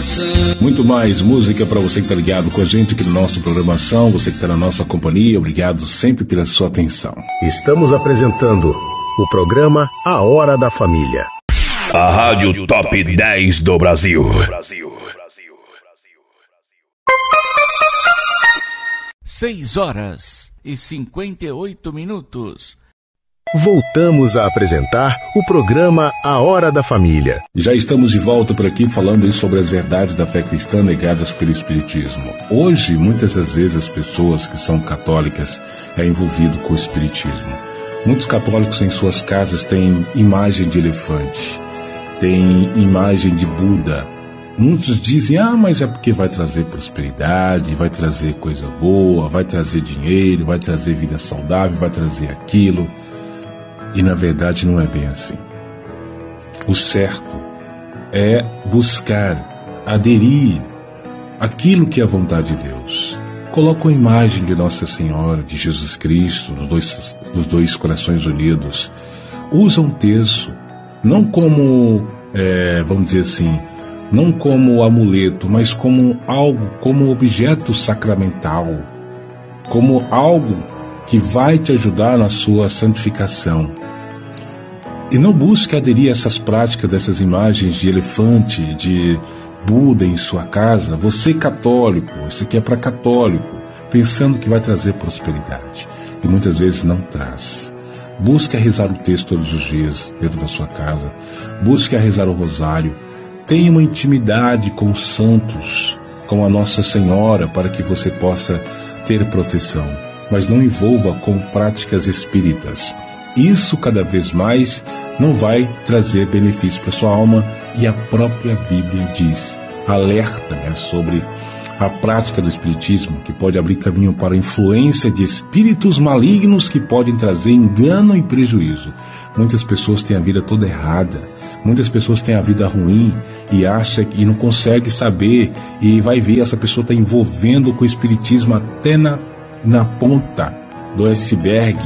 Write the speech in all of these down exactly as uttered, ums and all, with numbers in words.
Muito mais música para você que está ligado com a gente aqui na nossa programação, você que está na nossa companhia, obrigado sempre pela sua atenção. Estamos apresentando o programa A Hora da Família. A Rádio Top dez do Brasil. Seis horas e cinquenta e oito minutos. Voltamos a apresentar o programa A Hora da Família. Já estamos de volta por aqui falando sobre as verdades da fé cristã negadas pelo Espiritismo. Hoje, muitas das vezes, as pessoas que são católicas é envolvido com o Espiritismo. Muitos católicos em suas casas têm imagem de elefante, têm imagem de Buda. Muitos dizem, ah, mas é porque vai trazer prosperidade, vai trazer coisa boa, vai trazer dinheiro, vai trazer vida saudável, vai trazer aquilo. E na verdade não é bem assim. O certo é buscar, aderir àquilo que é a vontade de Deus. Coloca a imagem de Nossa Senhora, de Jesus Cristo, dos dois, dos dois corações unidos. Usa um terço, não como, é, vamos dizer assim, não como amuleto, mas como algo, como objeto sacramental, como algo que vai te ajudar na sua santificação. E não busque aderir a essas práticas, dessas imagens de elefante, de Buda em sua casa. Você católico, isso aqui é para católico, pensando que vai trazer prosperidade. E muitas vezes não traz. Busque a rezar o texto todos os dias dentro da sua casa. Busque a rezar o rosário. Tenha uma intimidade com os santos, com a Nossa Senhora, para que você possa ter proteção. Mas não envolva com práticas espíritas. Isso cada vez mais não vai trazer benefício para sua alma, e a própria Bíblia diz, alerta, né, sobre a prática do espiritismo, que pode abrir caminho para a influência de espíritos malignos que podem trazer engano e prejuízo. Muitas pessoas têm a vida toda errada, muitas pessoas têm a vida ruim e acha e não consegue saber, e vai ver, essa pessoa está envolvendo com o espiritismo até na, na ponta do iceberg.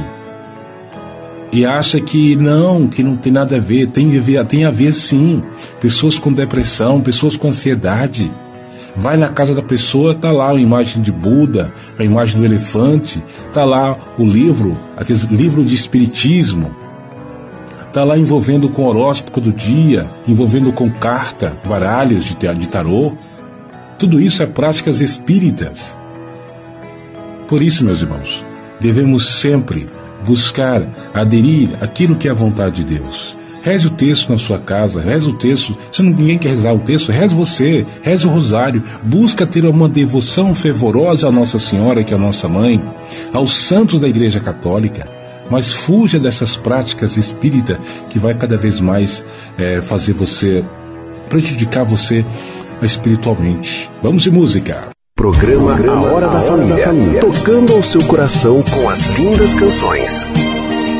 E acha que não, que não tem nada a ver. Tem a ver, tem a ver sim. Pessoas com depressão, pessoas com ansiedade. Vai na casa da pessoa, tá lá a imagem de Buda, a imagem do elefante, tá lá o livro, aquele livro de espiritismo, tá lá envolvendo com horóscopo do dia, envolvendo com carta, baralhos de, de tarô. Tudo isso é práticas espíritas. Por isso, meus irmãos, devemos sempre buscar, aderir àquilo que é a vontade de Deus. Reze o texto na sua casa, reze o texto. Se ninguém quer rezar o texto, reze você, reze o rosário. Busca ter uma devoção fervorosa à Nossa Senhora, que é a nossa mãe, aos santos da Igreja Católica. Mas fuja dessas práticas espíritas que vai cada vez mais é, fazer você, prejudicar você espiritualmente. Vamos de música. Programa A Hora da Família, tocando ao seu coração com as lindas canções.